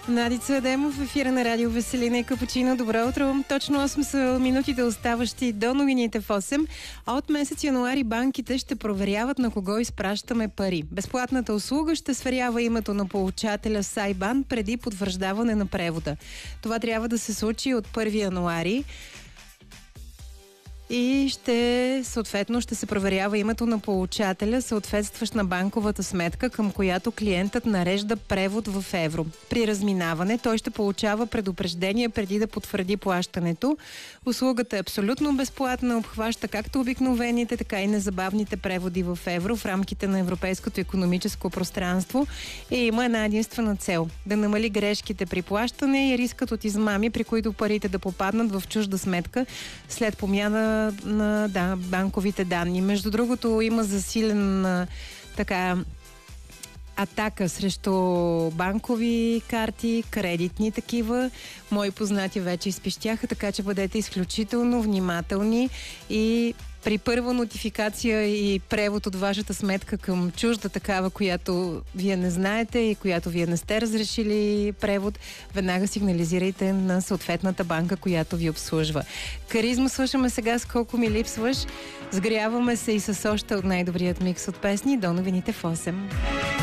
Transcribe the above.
Надица Адемов в ефира на Радио Веселина и Капучино. Добро утро! Точно 8 са минутите оставащи до новините в 8. А от месец януари банките ще проверяват на кого изпращаме пари. Безплатната услуга ще сверява името на получателя с IBAN преди потвърждаване на превода. Това трябва да се случи от 1 януари. И съответно ще се проверява името на получателя, съответстващ на банковата сметка, към която клиентът нарежда превод в евро. При разминаване той ще получава предупреждение преди да потвърди плащането. Услугата е абсолютно безплатна, обхваща както обикновените, така и незабавните преводи в евро в рамките на Европейското икономическо пространство и има една единствена цел – да намали грешките при плащане и рискът от измами, при които парите да попаднат в чужда сметка след помяна на банковите данни. Между другото, има засилен атака срещу банкови карти, кредитни такива. Мои познати вече изпищяха, така че бъдете изключително внимателни и при първа нотификация и превод от вашата сметка към чужда такава, която вие не знаете и която вие не сте разрешили превод, веднага сигнализирайте на съответната банка, която ви обслужва. Каризма слушаме сега с Колко ми липсваш. Сгряваме се и с още от най-добрият микс от песни до новините в 8.